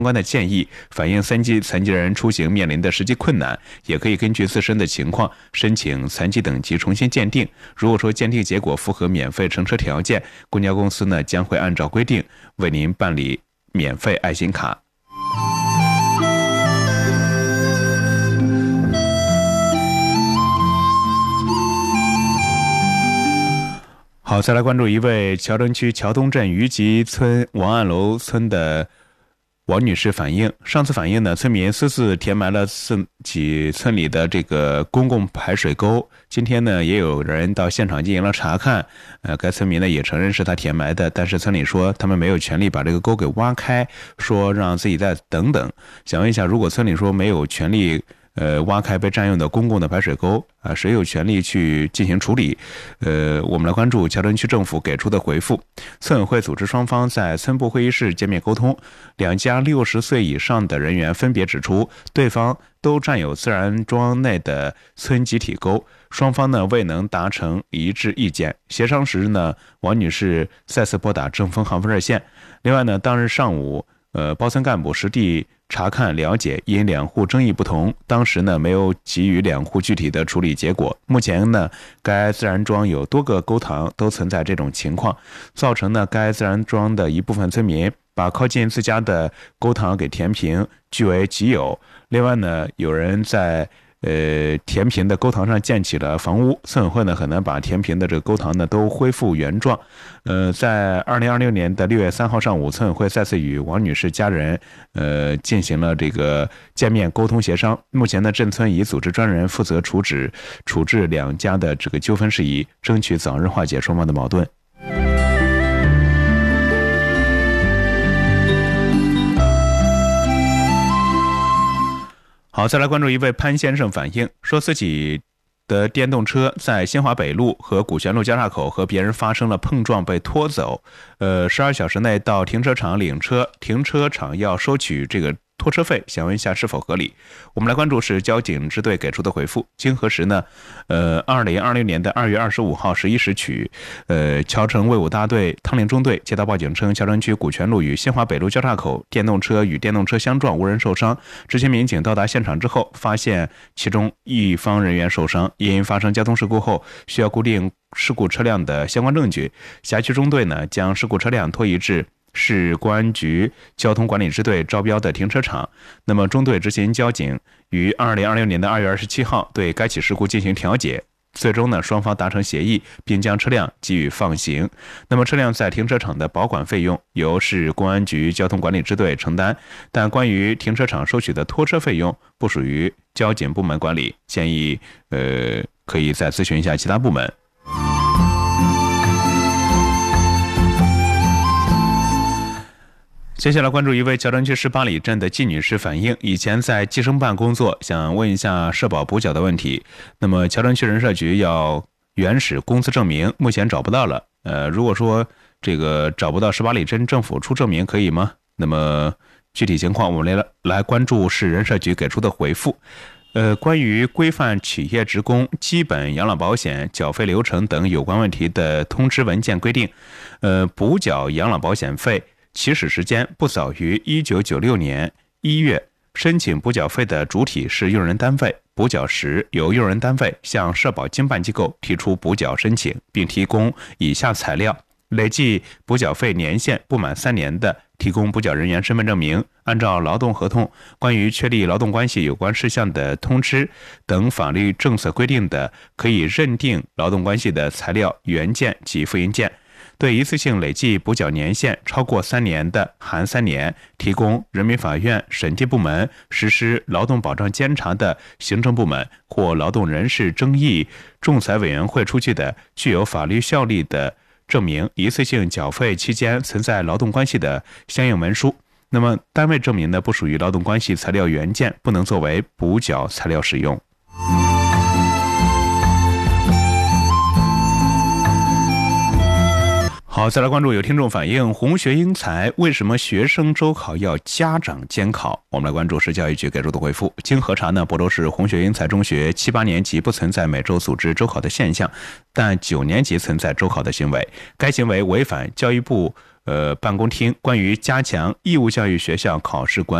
关的建议，反映残疾人出行面临的实际困难，也可以根据自身的情况申请残疾等级重新鉴定。如果说鉴定结果符合免费乘车条件，公交公司呢将会按照规定为您办理免费爱心卡。好，再来关注一位桥城区桥东镇余集村王岸楼村的王女士反映，上次反映呢，村民私自填埋了自己村里的这个公共排水沟。今天呢，也有人到现场进行了查看，该村民呢也承认是他填埋的，但是村里说他们没有权利把这个沟给挖开，说让自己再等等。想问一下，如果村里说没有权利挖开被占用的公共的排水沟啊，谁有权利去进行处理？我们来关注桥城区政府给出的回复。村委会组织双方在村部会议室见面沟通，两家60岁以上的人员分别指出，对方都占有自然庄内的村集体沟，双方呢未能达成一致意见。协商时呢，王女士再次拨打政风航风热线。另外呢，当日上午，包村干部实地查看了解，因两户争议不同，当时呢没有给予两户具体的处理结果。目前呢，该自然庄有多个沟塘都存在这种情况，造成呢该自然庄的一部分村民把靠近自家的沟塘给填平，据为己有。另外呢，有人在填平的沟塘上建起了房屋，村委会呢很难把填平的这个沟塘呢都恢复原状。在2026年的6月3号上午，村委会再次与王女士家人进行了这个见面沟通协商。目前呢，镇村已组织专人负责处置两家的这个纠纷事宜，争取早日化解双方的矛盾。好，再来关注一位潘先生反映，说自己的电动车在新华北路和古泉路交叉口和别人发生了碰撞，被拖走。12小时内到停车场领车，停车场要收取这个拖车费，想问一下是否合理？我们来关注是交警支队给出的回复。经核实呢，2020年的2月25号11时许，桥城卫武大队汤陵中队接到报警称，桥城区古泉路与新华北路交叉口电动车与电动车相撞，无人受伤。执勤民警到达现场之后，发现其中一方人员受伤，因发生交通事故后需要固定事故车辆的相关证据。辖区中队呢，将事故车辆拖移至市公安局交通管理支队招标的停车场。那么中队执勤交警于2026年的2月27号对该起事故进行调解，最终呢双方达成协议，并将车辆给予放行。那么车辆在停车场的保管费用由市公安局交通管理支队承担，但关于停车场收取的拖车费用不属于交警部门管理，建议可以再咨询一下其他部门。接下来关注一位桥城区18里镇的季女士反映，以前在计生办工作，想问一下社保补缴的问题。那么桥城区人社局要原始工资证明，目前找不到了。如果说这个找不到18里镇政府出证明可以吗？那么具体情况我们来关注市人社局给出的回复。关于规范企业职工基本养老保险缴费流程等有关问题的通知文件规定，补缴养老保险费起始时间不早于1996年1月，申请补缴费的主体是用人单位，补缴时由用人单位向社保经办机构提出补缴申请，并提供以下材料：累计补缴费年限不满3年的，提供补缴人员身份证明；按照劳动合同关于确立劳动关系有关事项的通知等法律政策规定的，可以认定劳动关系的材料原件及复印件。对一次性累计补缴年限超过3年的，含3年，提供人民法院审计部门实施劳动保障监察的行政部门或劳动人事争议仲裁委员会出具的具有法律效力的证明一次性缴费期间存在劳动关系的相应文书。那么单位证明呢不属于劳动关系材料原件，不能作为补缴材料使用。好， 好，再来关注有听众反映红学英才为什么学生周考要家长监考？我们来关注市教育局给出的回复。经核查呢，亳州市红学英才中学7、8年级不存在每周组织周考的现象，但9年级存在周考的行为，该行为违反教育部办公厅关于加强义务教育学校考试管